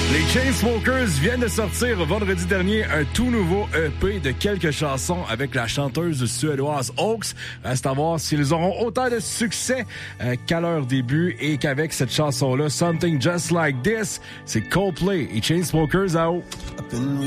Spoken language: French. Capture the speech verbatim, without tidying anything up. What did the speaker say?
Les Chainsmokers viennent de sortir vendredi dernier un tout nouveau E P de quelques chansons avec la chanteuse suédoise Oaks. Reste à voir s'ils auront autant de succès euh, qu'à leur début et qu'avec cette chanson-là, Something Just Like This, c'est Coldplay et Chainsmokers à haut.